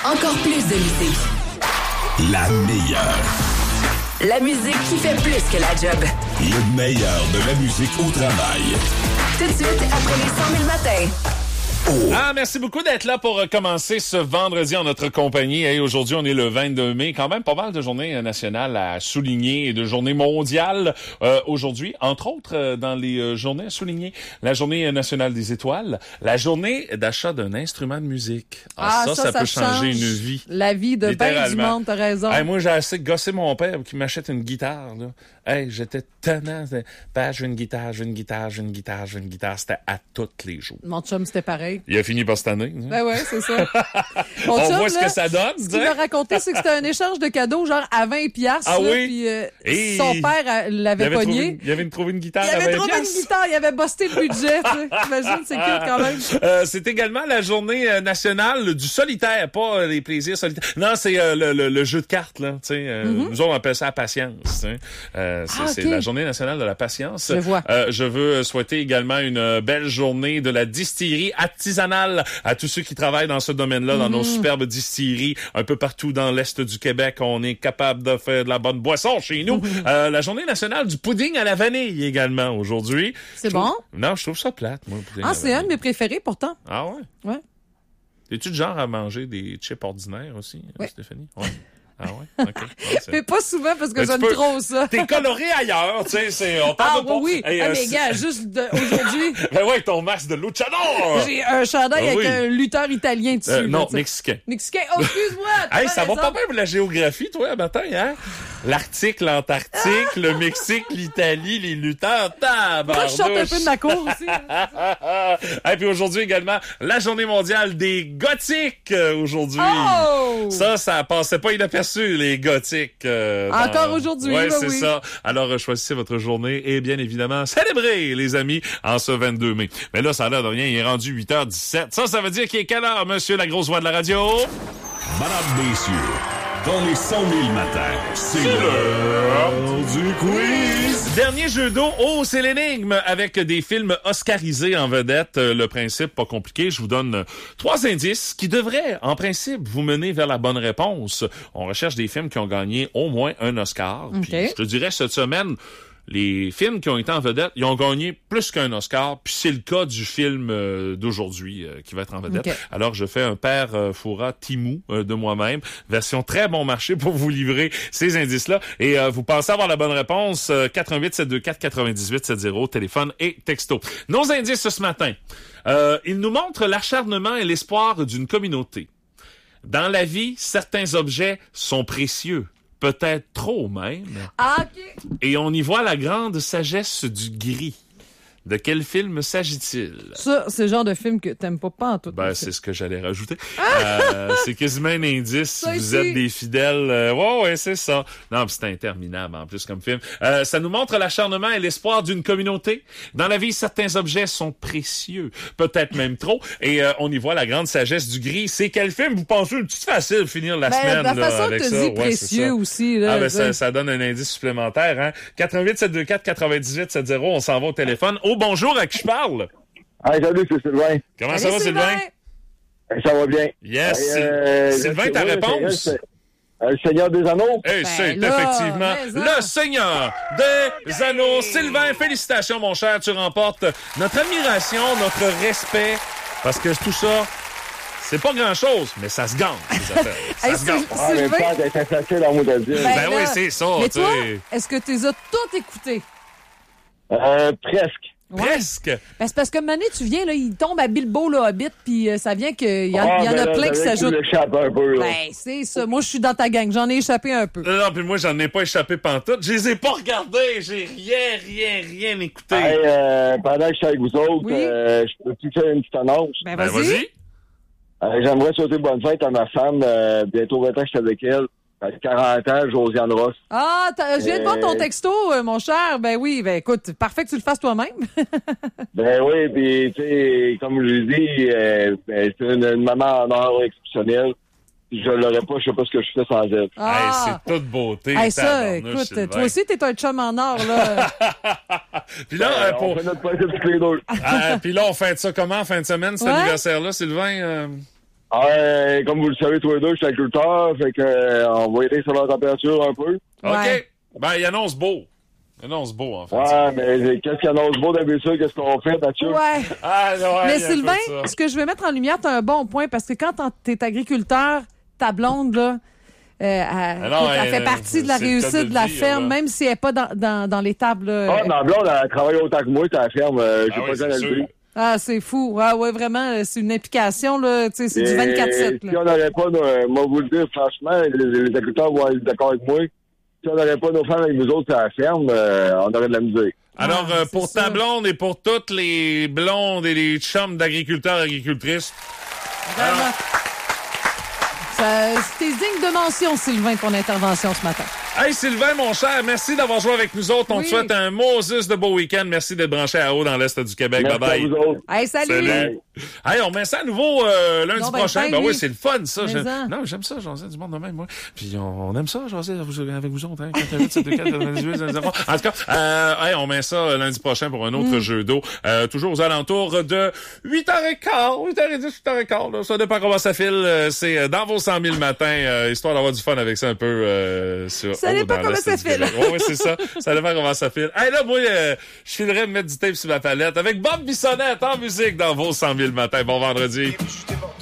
Encore plus de musique. La meilleure. La musique qui fait plus que la job. Le meilleur de la musique au travail. Tout de suite, après les 100 000 matins. Ah, merci beaucoup d'être là pour commencer ce vendredi en notre compagnie. Hey, aujourd'hui, on est le 22 mai. Quand même pas mal de journées nationales à souligner et de journées mondiales aujourd'hui. Entre autres, dans les journées à souligner, la journée nationale des étoiles, la journée d'achat d'un instrument de musique. Ça peut changer une vie. La vie de ben du monde, t'as raison. Hey, moi, j'ai assez gossé mon père qui m'achète une guitare. Là. Hey, j'étais tannant. Ben, je veux une guitare. C'était à tous les jours. Mon chum, c'était pareil. Il a fini par cette année. Ben ouais, c'est ça. Mon On chum, voit ce là, que ça donne. Ce qu'il m'a raconté, c'est que c'était un échange de cadeaux, genre à 20 piastres. Ah là, oui? Puis son père l'avait pogné. Il avait trouvé une guitare Il à 20 avait trouvé piastres. une guitare, il avait busté le budget. T'imagines, c'est cute quand même. C'est également la journée nationale du solitaire, pas les plaisirs solitaires. Non, c'est le jeu de cartes, là. Nous on appelle ça la patience. C'est la journée nationale de la patience. Je vois. Je veux souhaiter également une belle journée de la distillerie artisanale à tous ceux qui travaillent dans ce domaine-là, dans nos superbes distilleries un peu partout dans l'Est du Québec. On est capable de faire de la bonne boisson chez nous. La journée nationale du pudding à la vanille également aujourd'hui. C'est bon? Non, je trouve ça plate, moi, le pudding à la C'est un de mes préférés pourtant. Ah ouais? Ouais. Es-tu du genre à manger des chips ordinaires aussi, ouais. Stéphanie? Ouais. Ah ouais? OK. Mais pas souvent parce que Mais j'aime trop ça. T'es coloré ailleurs, tu sais, on parle de oui. Hey, mais gars, juste aujourd'hui. Ben ouais, ton masque de luchador! J'ai un chandail avec un lutteur italien dessus. Non, mexicain. Mexicain? Oh, excuse-moi! Hey, ça va pas bien pour la géographie, toi, matin, hein? L'Arctique, l'Antarctique, le Mexique, l'Italie, les lutteurs, Moi, je chante un peu de ma cour aussi. Et puis aujourd'hui également, la journée mondiale des gothiques, aujourd'hui. Oh! Ça passait pas inaperçu, les gothiques. Encore aujourd'hui, ouais, ben c'est oui. ça. Alors, choisissez votre journée et bien évidemment, célébrez, les amis, en ce 22 mai. Mais là, ça a l'air de rien, il est rendu 8h17. Ça veut dire qu'il est quelle heure, monsieur, la grosse voix de la radio? Madame, messieurs, dans les 100 000 matins, c'est l'heure du quiz. Dernier jeu d'eau, c'est l'énigme avec des films oscarisés en vedette. Le principe, pas compliqué, je vous donne 3 indices qui devraient, en principe, vous mener vers la bonne réponse. On recherche des films qui ont gagné au moins un Oscar. Okay. Puis, je te dirais, cette semaine, les films qui ont été en vedette, ils ont gagné plus qu'un Oscar, puis c'est le cas du film d'aujourd'hui qui va être en vedette. Okay. Alors, je fais un père Foura Timou de moi-même, version très bon marché pour vous livrer ces indices-là. Et vous pensez avoir la bonne réponse, 88 724 98 70, téléphone et texto. Nos indices ce matin, ils nous montrent l'acharnement et l'espoir d'une communauté. Dans la vie, certains objets sont précieux. Peut-être trop même. Ah, OK. Et on y voit la grande sagesse du gris. De quel film s'agit-il? Ça, c'est le genre de film que t'aimes pas en tout. Ben, c'est ce que j'allais rajouter. C'est quasiment un indice si Ça vous ici. êtes des fidèles. Ouais, c'est ça. Non, puis c'est interminable en plus comme film. Ça nous montre l'acharnement et l'espoir d'une communauté. Dans la vie, certains objets sont précieux. Peut-être même trop. Et on y voit la grande sagesse du gris. C'est quel film? Vous pensez une petite facile finir la semaine la là, façon avec que tu ça? dis Ouais, précieux c'est ça. aussi. Là, Ça donne un indice supplémentaire. Hein? 88 724 98 70, on s'en va au téléphone. Oh, bonjour, à qui je parle? Hey, salut, c'est Sylvain. Comment Allez, ça va, Sylvain? Ça va bien. Yes. Sylvain, ta ouais, réponse? Le Seigneur des Anneaux. Et c'est là, effectivement mais ça. le Seigneur des Anneaux. Sylvain, félicitations, mon cher. Tu remportes notre admiration, notre respect, parce que tout ça, c'est pas grand-chose, mais ça se gagne, ces affaires. Ça se gagne. En même temps, c'est facile à moi de le dire. Ben oui, c'est ça, Mais tu toi, sais. est-ce que tu les as toutes écoutées? Presque. Ouais. Presque. Ben, c'est parce que Mané, tu viens, là, il tombe à Bilbo, le Hobbit, puis ça vient qu'il y en a plein qui s'ajoutent. Un peu, là. Ben, c'est ça. Moi, je suis dans ta gang. J'en ai échappé un peu. Non, puis moi, j'en ai pas échappé pantoute. Je les ai pas regardés. J'ai rien écouté. Hey, pendant que je suis avec vous autres, Oui. je peux-tu faire une petite annonce? Ben, Ben, vas-y. J'aimerais souhaiter bonne fête à ma femme. Bientôt 20 ans que je suis avec elle. Elle a 40 ans, Josiane Ross. Ah, je viens de voir ton texto, mon cher. Ben oui, ben écoute, parfait que tu le fasses toi-même. Ben oui, puis tu sais, comme je l'ai dit, c'est une maman en or exceptionnelle. Si je l'aurais pas, je sais pas ce que je fais sans elle. Hey, c'est toute beauté. Hey, ça, tabarnouche, écoute, Sylvain. toi aussi, t'es un chum en or, là. Puis là, On fait notre possible tous les deux. puis là, on fait ça comment en fin de semaine, cet Ouais. anniversaire-là, Sylvain? Comme vous le savez, tous les deux, je suis agriculteur, fait que on va aider sur la température un peu. OK. Ben, il annonce beau. En fait. Ouais, mais qu'est-ce qu'il annonce beau d'habitude? Qu'est-ce qu'on fait, Mathieu? Ouais. Mais Sylvain, ça. ce que je veux mettre en lumière, t'as un bon point, parce que quand t'es agriculteur, ta blonde, là, elle fait partie de la réussite de la ferme, même si elle n'est pas dans l'étable. Ma blonde, elle travaille autant que moi, à la ferme. J'ai pas besoin de le dire. Ah, c'est fou. Ah, ouais, vraiment, c'est une implication, là. Tu sais, c'est du 24/7. Si on n'aurait pas, moi, vous le dire, franchement, les agriculteurs vont être d'accord avec moi. Si on n'aurait pas nos femmes avec nous autres à la ferme, on aurait de la musique. Alors, pour ta blonde et pour toutes les blondes et les chums d'agriculteurs et agricultrices. Vraiment. C'était digne de mention, Sylvain, ton intervention ce matin. Hey, Sylvain, mon cher, merci d'avoir joué avec nous autres. On te souhaite un Moses de beau week-end. Merci d'être branché à haut dans l'Est du Québec. Merci bye bye. à vous autres. Hey, salut! Hey, on met ça à nouveau lundi prochain. Ben oui, c'est le fun, ça. Non, j'aime ça, jaser du monde de même, moi. Puis on aime ça, jaser avec vous autres. Hein, 418-724-98-00. En tout cas, hey, on met ça lundi prochain pour un autre jeu d'eau. Toujours aux alentours de 8h15, 8h10, 8h15. Là. Ça dépend comment ça file. C'est dans vos 100 000 matins, histoire d'avoir du fun avec ça un peu sur... Ça dépend comment ça file. Oui, c'est ça. Ça dépend comment ça file. Hey, là, moi, je filerais me mettre du tape sur ma palette avec Bob Bissonnette en musique dans vos 100 000 matins. Bon vendredi.